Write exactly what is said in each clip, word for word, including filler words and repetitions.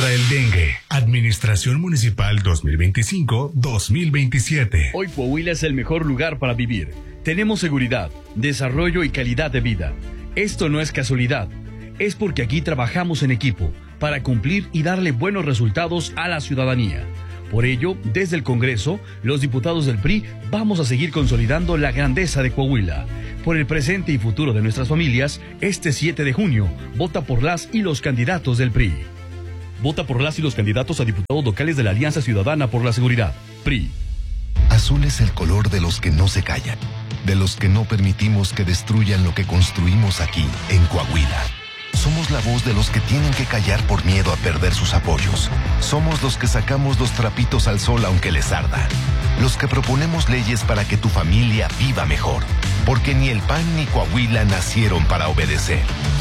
contra el dengue. Administración Municipal dos mil veinticinco dos mil veintisiete. Hoy Coahuila es el mejor lugar para vivir. Tenemos seguridad, desarrollo y calidad de vida. Esto no es casualidad. Es porque aquí trabajamos en equipo para cumplir y darle buenos resultados a la ciudadanía. Por ello, desde el Congreso, los diputados del P R I vamos a seguir consolidando la grandeza de Coahuila. Por el presente y futuro de nuestras familias, este siete de junio, vota por las y los candidatos del P R I. Vota por las y los candidatos a diputados locales de la Alianza Ciudadana por la Seguridad, P R I. Azul es el color de los que no se callan, de los que no permitimos que destruyan lo que construimos aquí, en Coahuila. Somos la voz de los que tienen que callar por miedo a perder sus apoyos. Somos los que sacamos los trapitos al sol aunque les arda. Los que proponemos leyes para que tu familia viva mejor. Porque ni el P A N ni Coahuila nacieron para obedecer.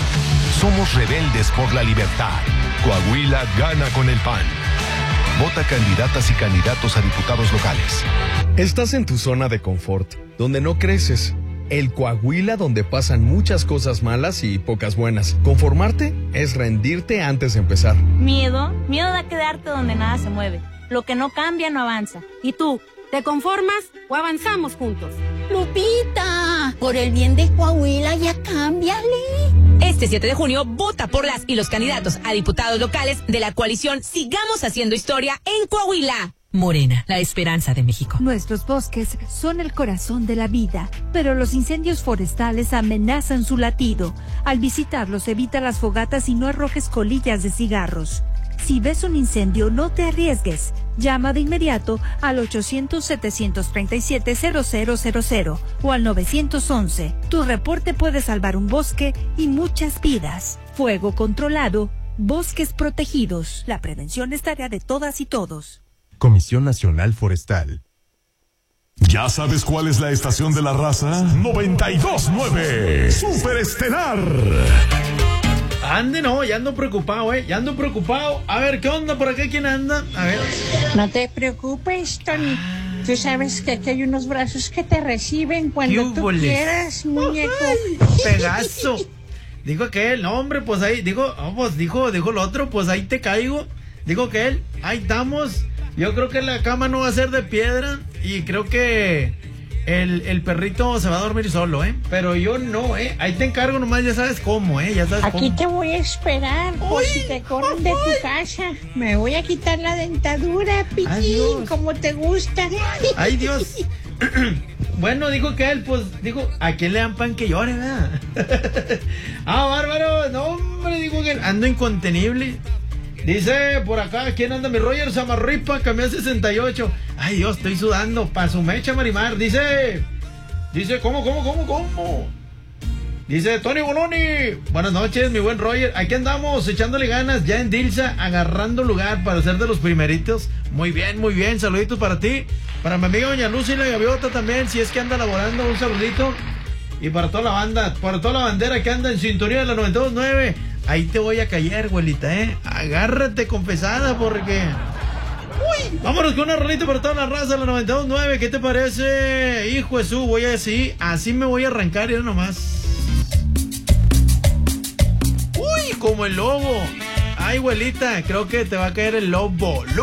Somos rebeldes por la libertad. Coahuila gana con el P A N. Vota candidatas y candidatos a diputados locales. Estás en tu zona de confort, donde no creces. El Coahuila donde pasan muchas cosas malas y pocas buenas. Conformarte es rendirte antes de empezar. Miedo, miedo de quedarte donde nada se mueve. Lo que no cambia no avanza. ¿Y tú, te conformas o avanzamos juntos? Lupita, por el bien de Coahuila ya cámbiale. Este siete de junio, vota por las y los candidatos a diputados locales de la coalición Sigamos Haciendo Historia en Coahuila. Morena, la esperanza de México. Nuestros bosques son el corazón de la vida, pero los incendios forestales amenazan su latido. Al visitarlos, evita las fogatas y no arrojes colillas de cigarros. Si ves un incendio, no te arriesgues. Llama de inmediato al ochocientos, setecientos treinta y siete, cero cero cero cero o al nueve once. Tu reporte puede salvar un bosque y muchas vidas. Fuego controlado, bosques protegidos. La prevención es tarea de todas y todos. Comisión Nacional Forestal. ¿Ya sabes cuál es la estación de la raza? noventa y dos punto nueve Superestelar. Ande, no, ya ando preocupado, eh. Ya ando preocupado. A ver, ¿qué onda por acá? ¿Quién anda? A ver. No te preocupes, Tony. Tú sabes que aquí hay unos brazos que te reciben cuando tú quieras, muñeco. Ay, Pegaso. Dijo aquel, no, hombre, pues ahí, dijo, oh, pues dijo, dijo el otro, pues ahí te caigo. Dijo que él, ahí estamos. Yo creo que la cama no va a ser de piedra y creo que el, el perrito se va a dormir solo, ¿eh? Pero yo no, ¿eh? Ahí te encargo nomás, ya sabes cómo, ¿eh? Ya sabes Aquí cómo. te voy a esperar por si te corren de tu casa. Me voy a quitar la dentadura, piquín, como te gusta. Ay, Dios. Bueno, dijo que él, pues, dijo, ¿a quién le dan pan que llore, verdad? Ah, bárbaro, no, hombre, dijo que ando incontenible. Dice por acá, ¿quién anda? Mi Roger Samarripa, cambió sesenta y ocho. Ay, Dios, estoy sudando. Pa' su mecha, Marimar. Dice, dice, ¿cómo, cómo, cómo, cómo? Dice Tony Bononi. Buenas noches, mi buen Roger. Aquí andamos, echándole ganas, ya en Dilsa, agarrando lugar para ser de los primeritos. Muy bien, muy bien. Saluditos para ti. Para mi amiga Doña Lucy la Gaviota también, si es que anda laborando, un saludito. Y para toda la banda, para toda la bandera que anda en sintonía de la noventa y dos punto nueve. Ahí te voy a callar, güelita, ¿eh? Agárrate confesada porque... Uy, vámonos con una rolita para toda la raza, la noventa y dos punto nueve. ¿Qué te parece? Hijo de su, voy a decir, así me voy a arrancar, ya nomás. Uy, como el lobo. Ay, güelita, creo que te va a caer el lobo.